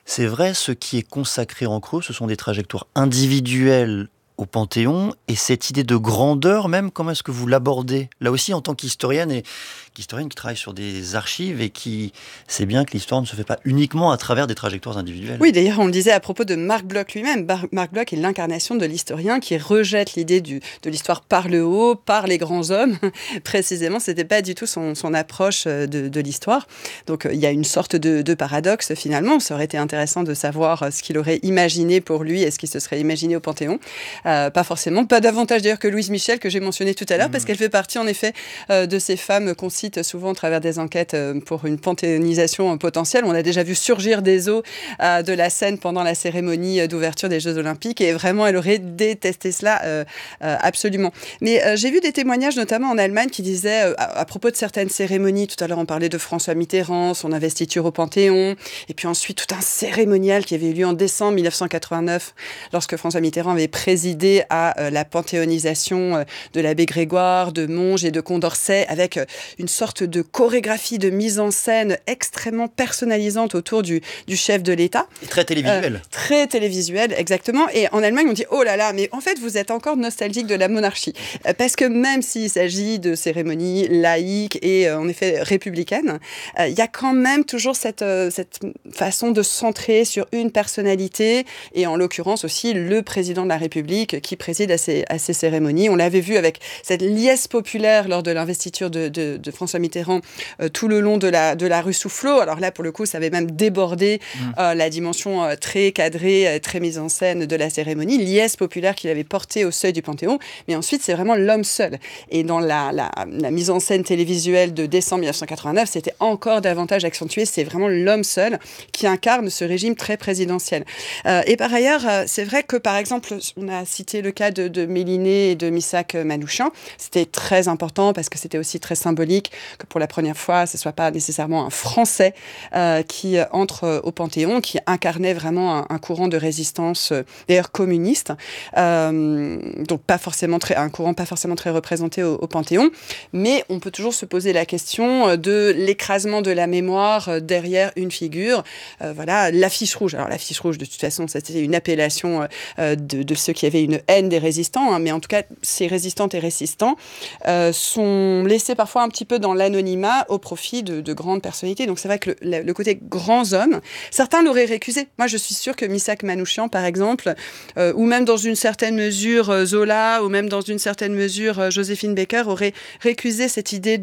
C'est vrai, ce qui est consacré en creux, ce sont des trajectoires individuelles au Panthéon, et cette idée de grandeur même, comment est-ce que vous l'abordez? Là aussi, en tant qu'historienne, et qu'historienne qui travaille sur des archives et qui sait bien que l'histoire ne se fait pas uniquement à travers des trajectoires individuelles. Oui, d'ailleurs, on le disait à propos de Marc Bloch lui-même. Marc Bloch est l'incarnation de l'historien qui rejette l'idée de l'histoire par le haut, par les grands hommes. Précisément, c'était pas du tout son approche de l'histoire. Donc, il y a une sorte de paradoxe, finalement. Ça aurait été intéressant de savoir ce qu'il aurait imaginé pour lui et ce qu'il se serait imaginé au Panthéon. Pas forcément. Pas davantage, d'ailleurs, que Louise Michel, que j'ai mentionné tout à l'heure, parce qu'elle fait partie, en effet, de ces femmes qu'on cite souvent à travers des enquêtes pour une panthéonisation potentielle. On a déjà vu surgir des os de la scène pendant la cérémonie d'ouverture des Jeux Olympiques, et vraiment, elle aurait détesté cela absolument. Mais j'ai vu des témoignages, notamment en Allemagne, qui disaient, à propos de certaines cérémonies, tout à l'heure on parlait de François Mitterrand, son investiture au Panthéon, et puis ensuite tout un cérémonial qui avait eu lieu en décembre 1989, lorsque François Mitterrand avait présidé à la panthéonisation de l'abbé Grégoire, de Monge et de Condorcet, avec une sorte de chorégraphie de mise en scène extrêmement personnalisante autour du chef de l'État. Et très télévisuel. Très télévisuel, exactement. Et en Allemagne, on dit « Oh là là, mais en fait, vous êtes encore nostalgique de la monarchie. » Parce que même s'il s'agit de cérémonies laïques et en effet républicaines, il y a quand même toujours cette façon de se centrer sur une personnalité, et en l'occurrence aussi le président de la République qui préside à ces cérémonies. On l'avait vu avec cette liesse populaire lors de l'investiture de François Mitterrand tout le long de la rue Soufflot. Alors là, pour le coup, ça avait même débordé la dimension très cadrée, très mise en scène de la cérémonie, liesse populaire qu'il avait portée au seuil du Panthéon. Mais ensuite, c'est vraiment l'homme seul. Et dans la mise en scène télévisuelle de décembre 1989, c'était encore davantage accentué. C'est vraiment l'homme seul qui incarne ce régime très présidentiel. Et par ailleurs, c'est vrai que, par exemple, on a cité le cas de Méliné et de Missak Manouchian. C'était très important parce que c'était aussi très symbolique que pour la première fois, ce ne soit pas nécessairement un Français qui entre au Panthéon, qui incarnait vraiment un courant de résistance, d'ailleurs communiste. Donc un courant pas forcément très représenté au Panthéon. Mais on peut toujours se poser la question de l'écrasement de la mémoire derrière une figure. Voilà, l'affiche rouge. Alors l'affiche rouge, de toute façon, c'était une appellation de ceux qui avaient une haine des résistants, hein, mais en tout cas, ces résistantes et résistants sont laissés parfois un petit peu dans l'anonymat au profit de grandes personnalités. Donc c'est vrai que le côté grands hommes, certains l'auraient récusé. Moi, je suis sûre que Missak Manouchian, par exemple, ou même dans une certaine mesure Zola, ou même dans une certaine mesure Joséphine Baker, auraient récusé cette idée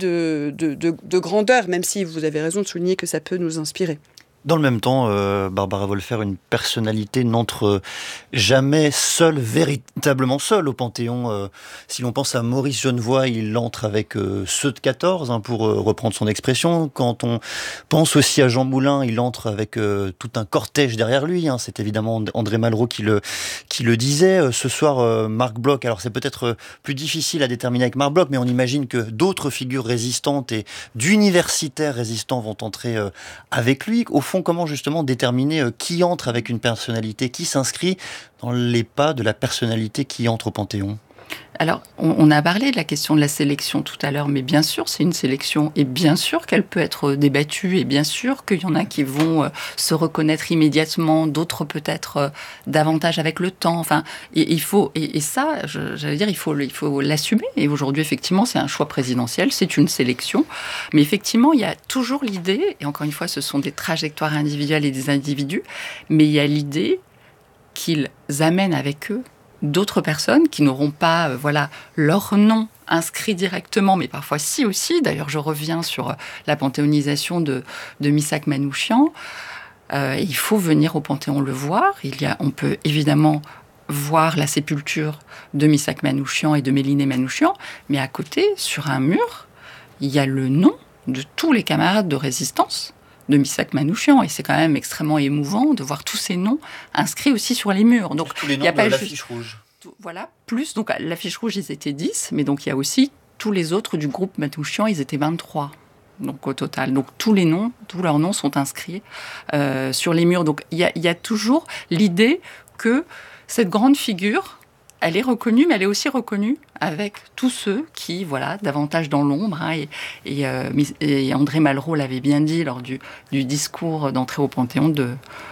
de grandeur, même si vous avez raison de souligner que ça peut nous inspirer. Dans le même temps, Barbara Wolfer, une personnalité n'entre jamais seule, véritablement seule au Panthéon. Si l'on pense à Maurice Genevoix, il entre avec ceux de 14, hein, pour reprendre son expression. Quand on pense aussi à Jean Moulin, il entre avec tout un cortège derrière lui. Hein. C'est évidemment André Malraux qui le disait. Ce soir, Marc Bloch, alors c'est peut-être plus difficile à déterminer avec Marc Bloch, mais on imagine que d'autres figures résistantes et d'universitaires résistants vont entrer avec lui. Au fond, comment justement déterminer qui entre avec une personnalité, qui s'inscrit dans les pas de la personnalité qui entre au Panthéon? Alors, on a parlé de la question de la sélection tout à l'heure, mais bien sûr, c'est une sélection, et bien sûr qu'elle peut être débattue, et bien sûr qu'il y en a qui vont se reconnaître immédiatement, d'autres peut-être davantage avec le temps. Enfin, il faut, et ça, j'allais dire, il faut l'assumer. Et aujourd'hui, effectivement, c'est un choix présidentiel, c'est une sélection. Mais effectivement, il y a toujours l'idée, et encore une fois, ce sont des trajectoires individuelles et des individus, mais il y a l'idée qu'ils amènent avec eux d'autres personnes qui n'auront pas leur nom inscrit directement, mais parfois si aussi. D'ailleurs, je reviens sur la panthéonisation de Missak Manouchian. Il faut venir au Panthéon le voir. On peut évidemment voir la sépulture de Missak Manouchian et de Méliné Manouchian, mais à côté, sur un mur, il y a le nom de tous les camarades de résistance de Missak Manouchian, et c'est quand même extrêmement émouvant de voir tous ces noms inscrits aussi sur les murs. Donc, tous les noms y a de pas l'affiche rouge. Voilà, plus, donc l'affiche rouge, ils étaient 10, mais donc il y a aussi tous les autres du groupe Manouchian, ils étaient 23. Donc au total, donc tous leurs noms sont inscrits sur les murs. Donc il y a toujours l'idée que cette grande figure, elle est reconnue, mais elle est aussi reconnue avec tous ceux qui, davantage dans l'ombre. Hein, et André Malraux l'avait bien dit lors du discours d'entrée au Panthéon